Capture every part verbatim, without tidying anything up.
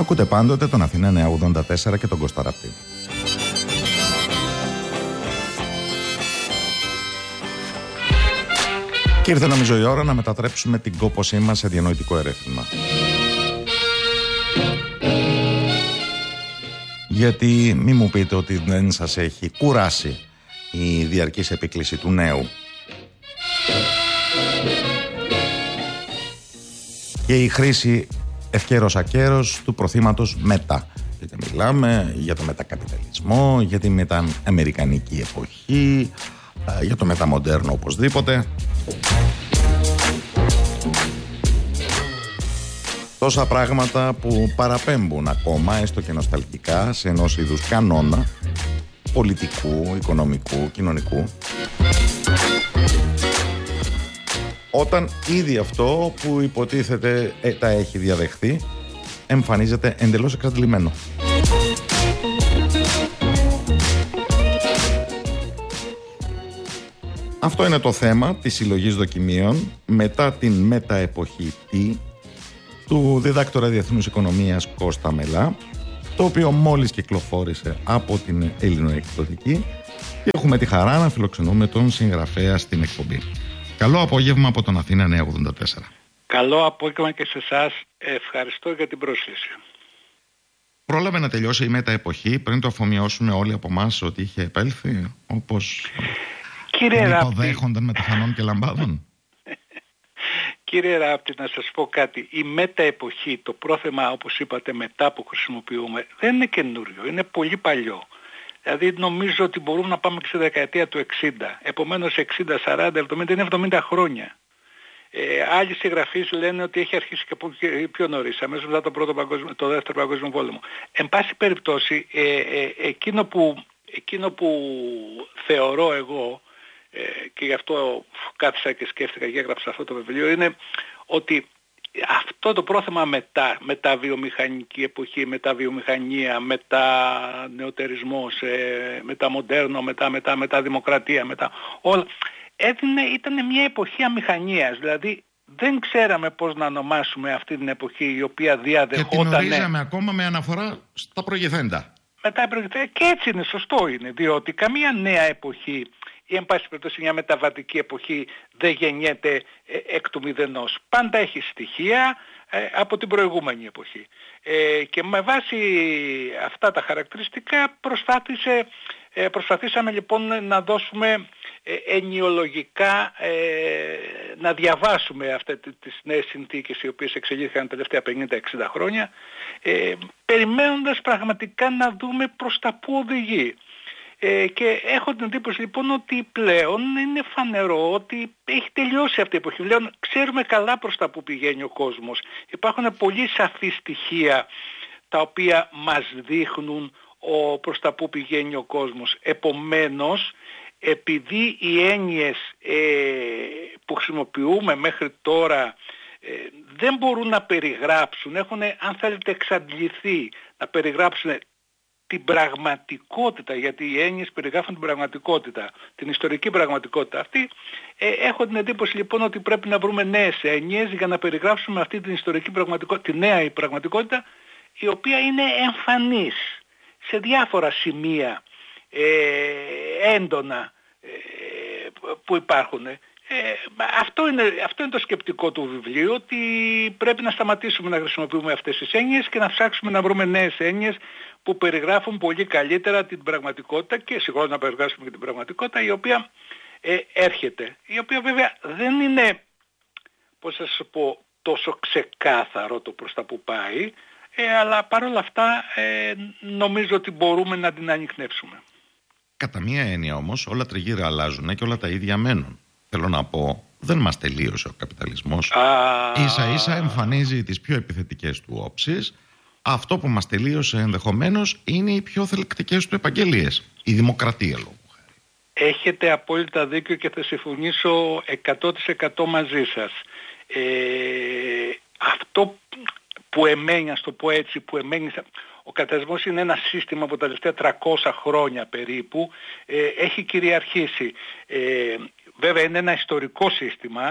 Ακούτε πάντοτε τον Αθήνα εννιακόσια ογδόντα τέσσερα και τον Κώστα Ραπτή. Και ήρθε νομίζω η ώρα να μετατρέψουμε την κόπωσή μας σε διανοητικό ερέθισμα. Γιατί μη μου πείτε ότι δεν σας έχει κουράσει η διαρκής επίκληση του νέου. Και η χρήση ευκαιρός ακέρος του προθήματος μετα. Γιατί μιλάμε για το μετακαπιταλισμό, για τη μετααμερικανική εποχή, για το μεταμοντέρνο οπωσδήποτε. Τόσα πράγματα που παραπέμπουν ακόμα, έστω και νοσταλγικά, σε ενός είδους κανόνα πολιτικού, οικονομικού, κοινωνικού. Όταν ήδη αυτό που υποτίθεται ε, τα έχει διαδεχθεί εμφανίζεται εντελώς εξαντλημένο. Αυτό είναι το θέμα της συλλογής δοκιμίων μετά την μεταεποχή T του διδάκτορα Διεθνούς Οικονομίας Κώστα Μελά, το οποίο μόλις κυκλοφόρησε από την Ελληνοεκδοτική και έχουμε τη χαρά να φιλοξενούμε τον συγγραφέα στην εκπομπή. Καλό απόγευμα από τον Αθήνα εννιακόσια ογδόντα τέσσερα. Καλό απόγευμα και σε εσάς. Ευχαριστώ για την πρόσκληση. Πρόλαβε να τελειώσει η μεταεποχή πριν το αφομοιώσουμε όλοι από εμάς ότι είχε επέλθει, όπως υποδέχονταν με τεφανών και λαμπάδων? Κύριε Ράπτη, να σας πω κάτι. Η μεταεποχή, το πρόθεμα όπως είπατε μετά που χρησιμοποιούμε, δεν είναι καινούριο, είναι πολύ παλιό. Δηλαδή νομίζω ότι μπορούμε να πάμε και στη δεκαετία του εξήντα. Επομένως εξήντα, σαράντα, εβδομήντα είναι εβδομήντα χρόνια. Ε, άλλοι συγγραφείς λένε ότι έχει αρχίσει και από πιο νωρίς, αμέσως μετά το, πρώτο παγκόσμιο, το δεύτερο παγκόσμιο πόλεμο. Εν πάση περιπτώσει, ε, ε, εκείνο, που, εκείνο που θεωρώ εγώ, ε, και γι' αυτό κάθισα και σκέφτηκα και έγραψα αυτό το βιβλίο, είναι ότι αυτό το πρόθεμα μετά, μεταβιομηχανική εποχή, μεταβιομηχανία, μετανεωτερισμός, ε, μεταμοντέρνο, μετά, μετά, μεταδημοκρατία, μετά όλα, έδινε, ήταν μια εποχή αμηχανίας, δηλαδή δεν ξέραμε πώς να ονομάσουμε αυτή την εποχή η οποία διαδεχόταν. Και την ορίζαμε ακόμα με αναφορά στα προηγηθέντα. Μετά προηγηθέντα, και έτσι είναι, σωστό είναι, διότι καμία νέα εποχή ή εν πάση περιπτώσει μια μεταβατική εποχή δεν γεννιέται ε, εκ του μηδενός. Πάντα έχει στοιχεία ε, από την προηγούμενη εποχή. Ε, και με βάση αυτά τα χαρακτηριστικά προσπάθησε, ε, προσπαθήσαμε λοιπόν να δώσουμε ε, ενιολογικά, ε, να διαβάσουμε αυτές τις νέες συνθήκες οι οποίες εξελίχθηκαν τα τελευταία πενήντα εξήντα χρόνια, ε, περιμένοντας πραγματικά να δούμε προς τα που οδηγεί. Ε, και έχω την εντύπωση λοιπόν ότι πλέον είναι φανερό ότι έχει τελειώσει αυτή η εποχή. Πλέον ξέρουμε καλά προς τα που πηγαίνει ο κόσμος. Υπάρχουν πολύ σαφή στοιχεία τα οποία μας δείχνουν ο, προς τα που πηγαίνει ο κόσμος. Επομένως, επειδή οι έννοιες ε, που χρησιμοποιούμε μέχρι τώρα ε, δεν μπορούν να περιγράψουν, έχουν αν θέλετε εξαντληθεί, να περιγράψουν την πραγματικότητα, γιατί οι έννοιες περιγράφουν την πραγματικότητα, την ιστορική πραγματικότητα αυτή. Ε, έχω την εντύπωση λοιπόν ότι πρέπει να βρούμε νέες έννοιες για να περιγράψουμε αυτή την ιστορική πραγματικότητα, τη νέα πραγματικότητα, η οποία είναι εμφανής σε διάφορα σημεία ε, έντονα ε, που υπάρχουν. Ε, αυτό, είναι, αυτό είναι το σκεπτικό του βιβλίου, ότι πρέπει να σταματήσουμε να χρησιμοποιούμε αυτές τις έννοιες και να ψάξουμε να βρούμε νέες έννοιες που περιγράφουν πολύ καλύτερα την πραγματικότητα και συγχρόνως να περιγράψουμε και την πραγματικότητα η οποία ε, έρχεται. Η οποία βέβαια δεν είναι, πώς θα σας πω, τόσο ξεκάθαρο το προς τα που πάει, ε, αλλά παρόλα αυτά ε, νομίζω ότι μπορούμε να την ανιχνεύσουμε. Κατά μία έννοια όμως όλα τριγύρω αλλάζουν και όλα τα ίδια μένουν. Θέλω να πω, δεν μας τελείωσε ο καπιταλισμός. Α... Ίσα ίσα εμφανίζει τις πιο επιθετικές του όψεις. Αυτό που μας τελείωσε ενδεχομένως είναι οι πιο θελκτικές του επαγγελίες. Η δημοκρατία λόγω χάρη. Έχετε απόλυτα δίκιο και θα συμφωνήσω εκατό τοις εκατό μαζί σας. Ε, αυτό που εμένει, ας το πω έτσι, που εμένει... Ο καπιταλισμός είναι ένα σύστημα από τα τελευταία τριακόσια χρόνια περίπου, ε, έχει κυριαρχήσει. Ε, βέβαια είναι ένα ιστορικό σύστημα,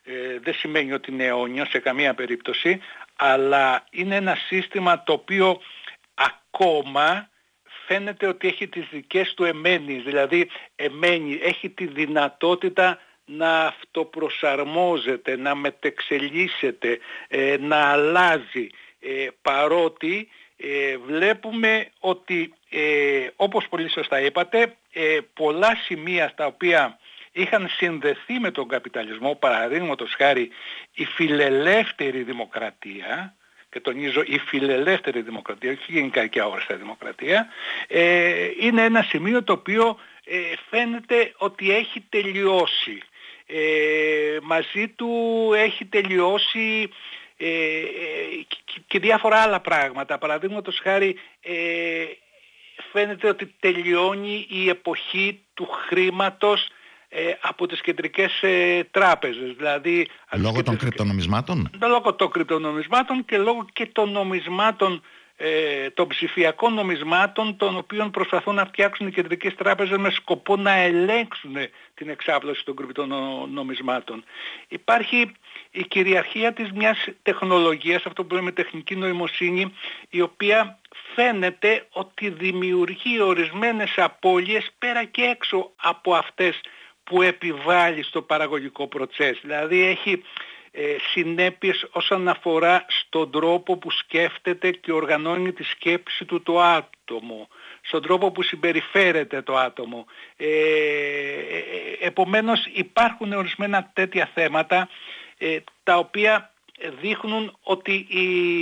ε, δεν σημαίνει ότι είναι αιώνιο σε καμία περίπτωση, αλλά είναι ένα σύστημα το οποίο ακόμα φαίνεται ότι έχει τις δικές του εμένεις, δηλαδή εμένει, έχει τη δυνατότητα να αυτοπροσαρμόζεται, να μετεξελίσσεται, ε, να αλλάζει, ε, παρότι ε, βλέπουμε ότι ε, όπως πολύ σωστά είπατε, ε, πολλά σημεία στα οποία είχαν συνδεθεί με τον καπιταλισμό, παραδείγματος χάρη η φιλελεύθερη δημοκρατία, και τονίζω η φιλελεύθερη δημοκρατία, όχι γενικά και αόριστα δημοκρατία, ε, είναι ένα σημείο το οποίο ε, φαίνεται ότι έχει τελειώσει. Ε, μαζί του έχει τελειώσει ε, ε, και, και διάφορα άλλα πράγματα. Παραδείγματος χάρη ε, φαίνεται ότι τελειώνει η εποχή του χρήματος ε, από τις κεντρικές ε, τράπεζες. Δηλαδή, λόγω των κρυπτονομισμάτων? Λόγω των κρυπτονομισμάτων και λόγω και των νομισμάτων, ε, των ψηφιακών νομισμάτων, των οποίων προσπαθούν να φτιάξουν οι κεντρικές τράπεζες με σκοπό να ελέγξουν την εξάπλωση των κρυπτονομισμάτων. Υπάρχει η κυριαρχία της μιας τεχνολογίας, αυτό που λέμε τεχνική νοημοσύνη, η οποία φαίνεται ότι δημιουργεί ορισμένες απώλειες πέρα και έξω από αυτές που επιβάλλει στο παραγωγικό προτσές. Δηλαδή έχει ε, συνέπειες όσον αφορά στον τρόπο που σκέφτεται και οργανώνει τη σκέψη του το άτομο, στον τρόπο που συμπεριφέρεται το άτομο. Ε, ε, επομένως υπάρχουν ορισμένα τέτοια θέματα ε, τα οποία δείχνουν ότι η,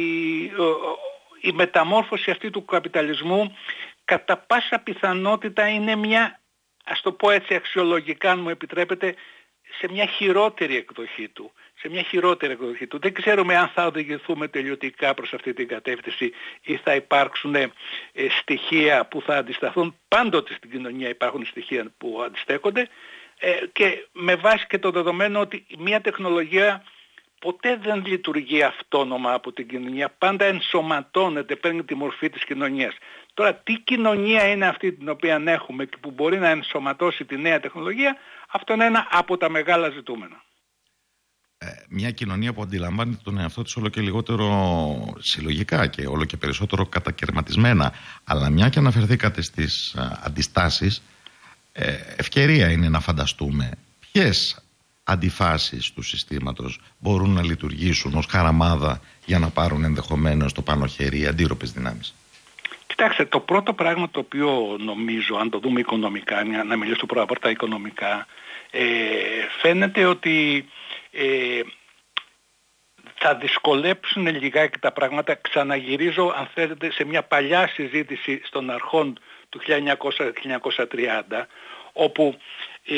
η μεταμόρφωση αυτή του καπιταλισμού κατά πάσα πιθανότητα είναι μια, ας το πω έτσι αξιολογικά αν μου επιτρέπετε, σε μια χειρότερη εκδοχή του. Σε μια χειρότερη εκδοχή του. Δεν ξέρουμε αν θα οδηγηθούμε τελειωτικά προς αυτή την κατεύθυνση ή θα υπάρξουν ε, στοιχεία που θα αντισταθούν. Πάντοτε στην κοινωνία υπάρχουν στοιχεία που αντιστέκονται ε, και με βάση και το δεδομένο ότι μια τεχνολογία ποτέ δεν λειτουργεί αυτόνομα από την κοινωνία, πάντα ενσωματώνεται, παίρνει τη μορφή της κοινωνίας. Τώρα, τι κοινωνία είναι αυτή την οποία έχουμε και που μπορεί να ενσωματώσει τη νέα τεχνολογία, αυτό είναι ένα από τα μεγάλα ζητούμενα. Ε, μια κοινωνία που αντιλαμβάνεται τον εαυτό της όλο και λιγότερο συλλογικά και όλο και περισσότερο κατακαιρματισμένα. Αλλά μια και αναφερθήκατε στις α, αντιστάσεις, ε, ευκαιρία είναι να φανταστούμε ποιες αντιφάσεις του συστήματος μπορούν να λειτουργήσουν ως χαραμάδα για να πάρουν ενδεχομένως το πάνω χέρι αντίρροπες δυνάμεις. Κοιτάξτε, το πρώτο πράγμα το οποίο νομίζω, αν το δούμε οικονομικά, να μιλήσω πρώτα από τα οικονομικά, ε, φαίνεται ότι ε, θα δυσκολέψουν λιγάκι τα πράγματα. Ξαναγυρίζω, αν θέλετε, σε μια παλιά συζήτηση των αρχών του χίλια εννιακόσια με χίλια εννιακόσια τριάντα, όπου ε,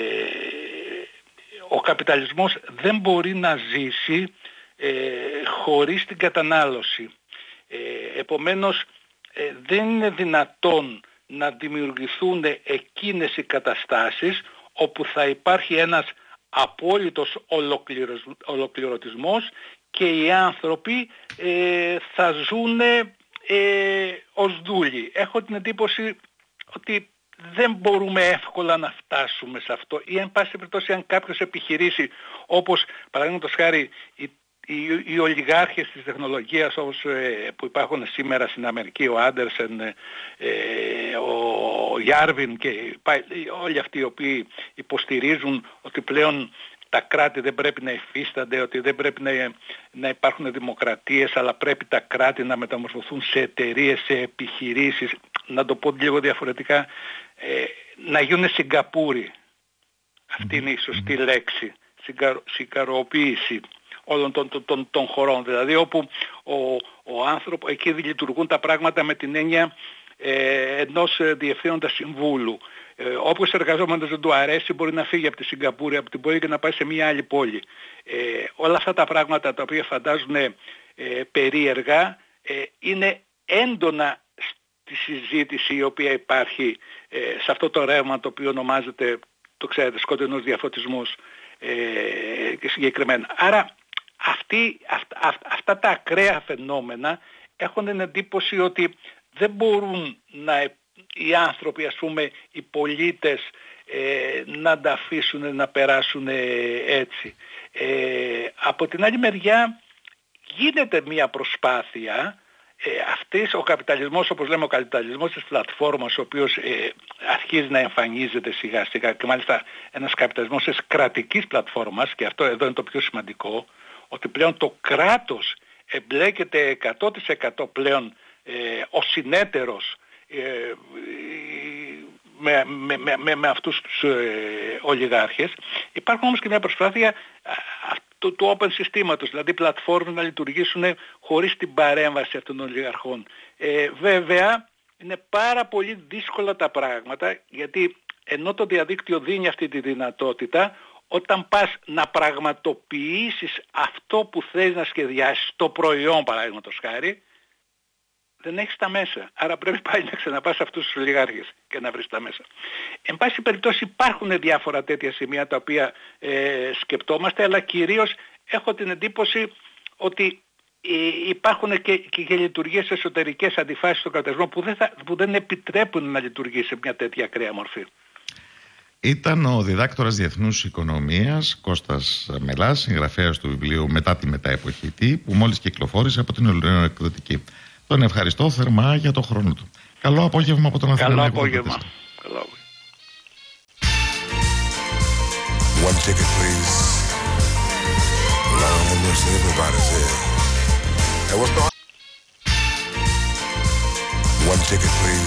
ο καπιταλισμός δεν μπορεί να ζήσει ε, χωρίς την κατανάλωση. Ε, επομένως, ε, δεν είναι δυνατόν να δημιουργηθούν εκείνες οι καταστάσεις όπου θα υπάρχει ένας απόλυτος ολοκληρωτισμός και οι άνθρωποι ε, θα ζουν ε, ως δούλοι. Έχω την εντύπωση ότι δεν μπορούμε εύκολα να φτάσουμε σε αυτό, ή εν πάση περιπτώσει αν κάποιος επιχειρήσει, όπως παραδείγματος χάρη οι, οι, οι ολιγάρχες της τεχνολογίας όπως, ε, που υπάρχουν σήμερα στην Αμερική, ο Άντερσεν, ε, ο Γιάρβιν και όλοι αυτοί οι οποίοι υποστηρίζουν ότι πλέον τα κράτη δεν πρέπει να υφίστανται, ότι δεν πρέπει να, να υπάρχουν δημοκρατίες, αλλά πρέπει τα κράτη να μεταμορφωθούν σε εταιρείες, σε επιχειρήσεις, να το πω λίγο διαφορετικά, ε, να γίνουν Σιγκαπούροι. Αυτή είναι η σωστή λέξη. Συγκαρο, συγκαροποίηση όλων των, των, των, των χωρών. Δηλαδή όπου ο, ο άνθρωπος, εκεί λειτουργούν τα πράγματα με την έννοια ε, ενός διευθύνοντα συμβούλου. Ε, όποιος εργαζόμενος δεν του αρέσει μπορεί να φύγει από τη Σιγκαπούρη, από την πόλη και να πάει σε μια άλλη πόλη. Ε, όλα αυτά τα πράγματα τα οποία φαντάζουν ε, περίεργα ε, είναι έντονα στη συζήτηση η οποία υπάρχει ε, σε αυτό το ρεύμα το οποίο ονομάζεται, το ξέρετε, σκοτεινός διαφωτισμός ε, και συγκεκριμένα. Άρα αυτοί, αυτα, αυτα, αυτά τα ακραία φαινόμενα έχουν την εντύπωση ότι δεν μπορούν να οι άνθρωποι, ας πούμε, οι πολίτες ε, να τα αφήσουν να περάσουν ε, έτσι. Ε, από την άλλη μεριά γίνεται μια προσπάθεια ε, αυτής, ο καπιταλισμός, όπως λέμε, ο καπιταλισμός της πλατφόρμας, ο οποίος ε, αρχίζει να εμφανίζεται σιγά σιγά, και μάλιστα ένας καπιταλισμός της κρατικής πλατφόρμας, και αυτό εδώ είναι το πιο σημαντικό, ότι πλέον το κράτος εμπλέκεται εκατό τοις εκατό πλέον ε, ο συνέτερος ε, με, με, με, με αυτούς τους ε, ολιγάρχες. Υπάρχουν όμως και μια προσπάθεια του, του open συστήματος, δηλαδή πλατφόρμες να λειτουργήσουν χωρίς την παρέμβαση αυτών των ολιγαρχών. Ε, βέβαια είναι πάρα πολύ δύσκολα τα πράγματα, γιατί ενώ το διαδίκτυο δίνει αυτή τη δυνατότητα, όταν πας να πραγματοποιήσεις αυτό που θες να σχεδιάσεις, το προϊόν παραδείγματος χάρη, δεν έχεις τα μέσα. Άρα πρέπει πάλι να ξαναπάς σε αυτούς τους ολιγάρχες και να βρεις τα μέσα. Εν πάση περιπτώσει υπάρχουν διάφορα τέτοια σημεία τα οποία ε, σκεπτόμαστε, αλλά κυρίως έχω την εντύπωση ότι ε, υπάρχουν και, και, και λειτουργίες εσωτερικές αντιφάσεις στον καπιταλισμό που δεν, θα, που δεν επιτρέπουν να λειτουργήσει σε μια τέτοια ακραία μορφή. Ήταν ο διδάκτορας διεθνούς οικονομίας Κώστας Μελάς, συγγραφέας του βιβλίου «Μετά τη μεταεποχή Τι», που μόλις κυκλοφόρησε από την Ελληνική Εκδοτική. Τον ευχαριστώ θερμά για το χρόνο του. Καλό απόγευμα από τον Αθηναϊκό. Καλό απόγευμα. Καλό απόγευμα. One ticket, please. Lord have mercy, everybody's here. Hey, what's the